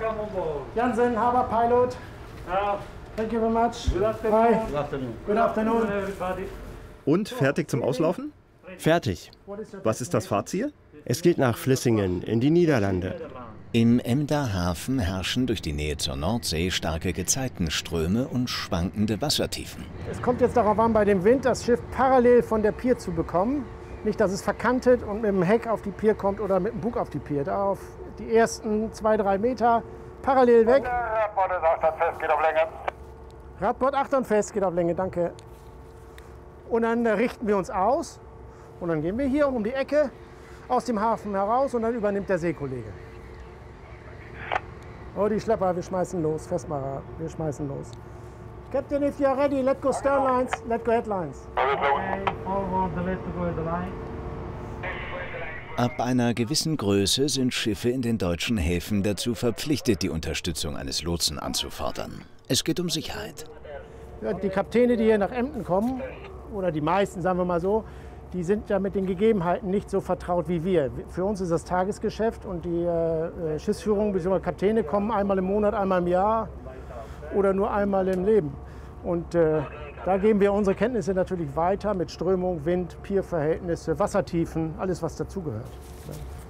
Welcome on board. Jansen, Harbour Pilot. Thank you very much. Good afternoon. Hi. Good afternoon. Good afternoon. Everybody. Und fertig zum Auslaufen? Fertig. Was ist das Fahrziel? Es geht nach Vlissingen in die Niederlande. Im Emder Hafen herrschen durch die Nähe zur Nordsee starke Gezeitenströme und schwankende Wassertiefen. Es kommt jetzt darauf an, bei dem Wind das Schiff parallel von der Pier zu bekommen. Nicht, dass es verkantet und mit dem Heck auf die Pier kommt oder mit dem Bug auf die Pier. Da auf die ersten 2-3 Meter parallel weg. Radbord ist achtern fest, geht auf Länge. Radbord achtern fest, geht auf Länge, danke. Und dann richten wir uns aus und dann gehen wir hier um die Ecke aus dem Hafen heraus und dann übernimmt der Seekollege. Oh, die Schlepper, wir schmeißen los. Festmacher, wir schmeißen los. Captain, if you are ready, let go stern lines, let go headlines. Okay, forward, let go the line. Ab einer gewissen Größe sind Schiffe in den deutschen Häfen dazu verpflichtet, die Unterstützung eines Lotsen anzufordern. Es geht um Sicherheit. Ja, die Kapitäne, die hier nach Emden kommen, oder die meisten, sagen wir mal so, die sind ja mit den Gegebenheiten nicht so vertraut wie wir. Für uns ist das Tagesgeschäft und die Schiffsführung bzw. Kapitäne kommen einmal im Monat, einmal im Jahr oder nur einmal im Leben. Und da geben wir unsere Kenntnisse natürlich weiter mit Strömung, Wind, Pierverhältnisse, Wassertiefen, alles was dazugehört.